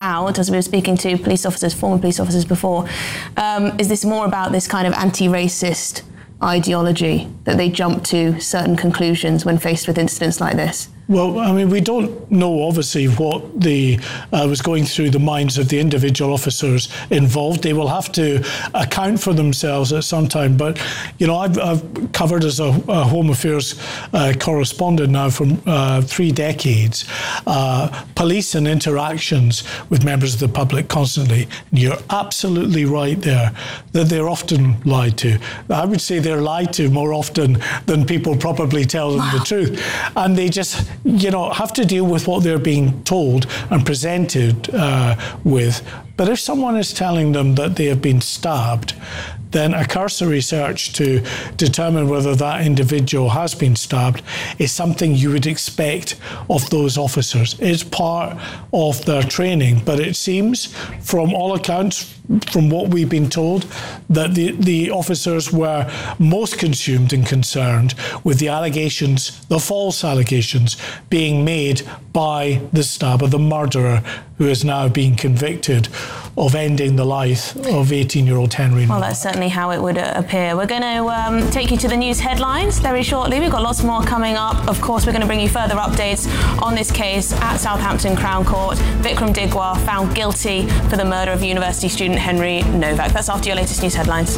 out, as we were speaking to police officers, former police officers before, is this more about this kind of anti-racist ideology that they jump to certain conclusions when faced with incidents like this? Well, I mean, we don't know, obviously, what was going through the minds of the individual officers involved. They will have to account for themselves at some time. But, you know, I've covered as a Home Affairs correspondent now for 3 decades, police and interactions with members of the public constantly. You're absolutely right there that they're often lied to. I would say they're lied to more often than people probably tell them the truth. And they just, you know, have to deal with what they're being told and presented with. But if someone is telling them that they have been stabbed, then a cursory search to determine whether that individual has been stabbed is something you would expect of those officers. It's part of their training, but it seems, from all accounts, from what we've been told, that the officers were most consumed and concerned with the allegations, the false allegations, being made by the stabber, the murderer, who is now being convicted of ending the life of 18-year-old Henry. Well, that's certainly how it would appear. We're going to take you to the news headlines very shortly. We've got lots more coming up. Of course, we're going to bring you further updates on this case at Southampton Crown Court. Vikram Digwa found guilty for the murder of university student Henry Novak. That's after your latest news headlines.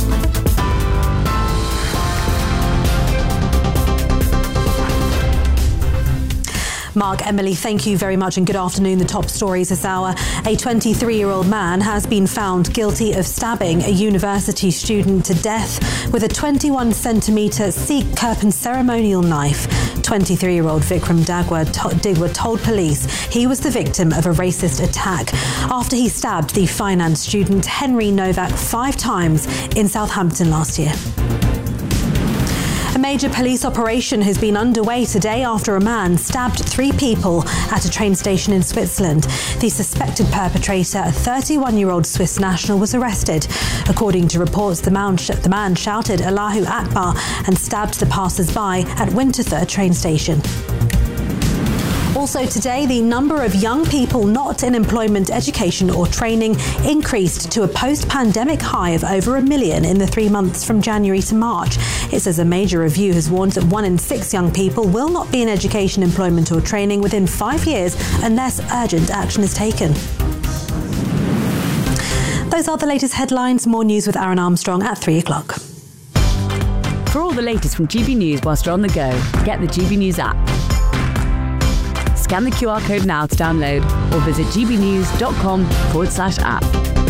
Mark, Emily, thank you very much and good afternoon. The top stories this hour. A 23-year-old man has been found guilty of stabbing a university student to death with a 21-centimetre Sikh Kirpan ceremonial knife. 23-year-old Vikram Digwa told police he was the victim of a racist attack after he stabbed the finance student Henry Novak 5 times in Southampton last year. A major police operation has been underway today after a man stabbed 3 people at a train station in Switzerland. The suspected perpetrator, a 31-year-old Swiss national, was arrested. According to reports, the man shouted Allahu Akbar and stabbed the passers-by at Winterthur train station. Also today, the number of young people not in employment, education or training increased to a post-pandemic high of over 1 million in the 3 months from January to March. It says a major review has warned that 1 in 6 young people will not be in education, employment or training within 5 years unless urgent action is taken. Those are the latest headlines. More news with Aaron Armstrong at 3 o'clock. For all the latest from GB News whilst you're on the go, get the GB News app. Scan the QR code now to download or visit gbnews.com/app.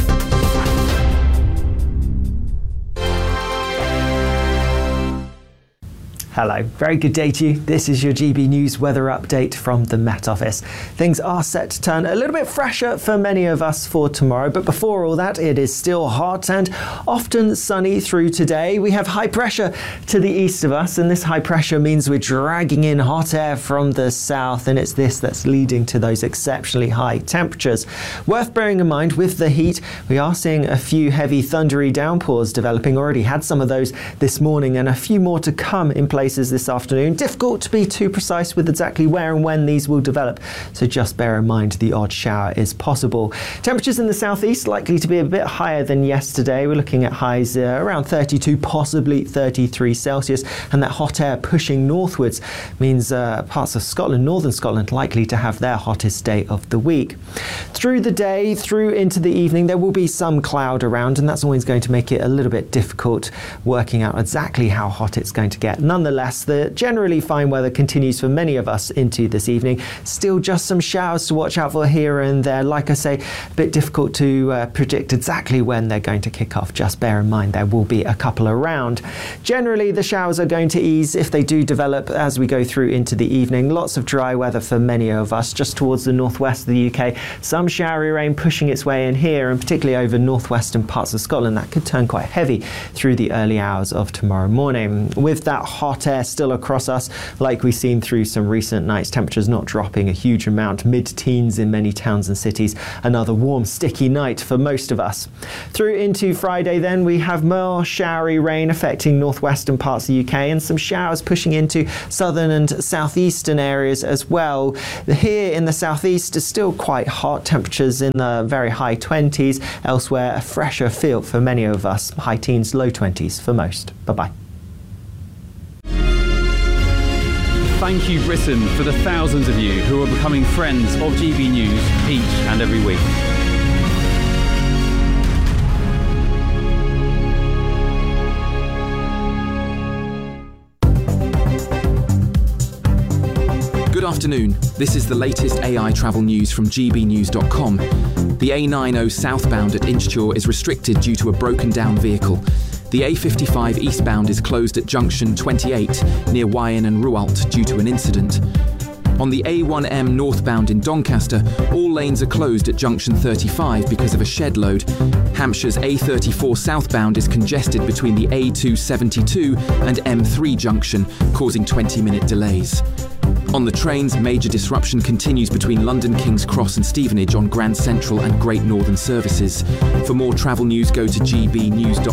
Hello, very good day to you. This is your GB News weather update from the Met Office. Things are set to turn a little bit fresher for many of us for tomorrow, but before all that, it is still hot and often sunny through today. We have high pressure to the east of us, and this high pressure means we're dragging in hot air from the south, and it's this that's leading to those exceptionally high temperatures. Worth bearing in mind, with the heat, we are seeing a few heavy thundery downpours developing. Already had some of those this morning and a few more to come in places this afternoon. Difficult to be too precise with exactly where and when these will develop, so just bear in mind the odd shower is possible. Temperatures in the southeast likely to be a bit higher than yesterday. We're looking at highs around 32, possibly 33 Celsius, and that hot air pushing northwards means parts of Scotland, northern Scotland, likely to have their hottest day of the week. Through the day, through into the evening, there will be some cloud around, and that's always going to make it a little bit difficult working out exactly how hot it's going to get. Nonetheless, the generally fine weather continues for many of us into this evening. Still just some showers to watch out for here and there. Like I say, a bit difficult to predict exactly when they're going to kick off. Just bear in mind there will be a couple around. Generally, the showers are going to ease if they do develop as we go through into the evening. Lots of dry weather for many of us just towards the northwest of the UK. Some showery rain pushing its way in here, and particularly over northwestern parts of Scotland. That could turn quite heavy through the early hours of tomorrow morning. With that hot hot air still across us, like we've seen through some recent nights. Temperatures not dropping a huge amount, mid-teens in many towns and cities. Another warm, sticky night for most of us. Through into Friday then, we have more showery rain affecting northwestern parts of the UK and some showers pushing into southern and southeastern areas as well. Here in the southeast is still quite hot, temperatures in the very high 20s. Elsewhere, a fresher feel for many of us, high teens, low 20s for most. Bye-bye. Thank you, Britain, for the thousands of you who are becoming friends of GB News each and every week. Good afternoon. This is the latest AI travel news from gbnews.com. The A90 southbound at Inchture is restricted due to a broken down vehicle. The A55 eastbound is closed at junction 28 near Wyong and Rualt due to an incident. On the A1M northbound in Doncaster, all lanes are closed at junction 35 because of a shed load. Hampshire's A34 southbound is congested between the A272 and M3 junction, causing 20-minute delays. On the trains, major disruption continues between London King's Cross and Stevenage on Grand Central and Great Northern services. For more travel news, go to gbnews.com.